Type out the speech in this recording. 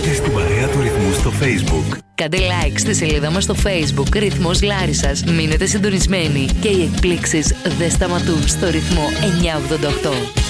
Μπείτε στην παρέα του Ρυθμού στο Facebook. Κάντε like στη σελίδα μας στο Facebook Ρυθμός Λάρισσας. Μείνετε συντονισμένοι και οι εκπλήξεις δεν σταματούν στο Ρυθμό 988.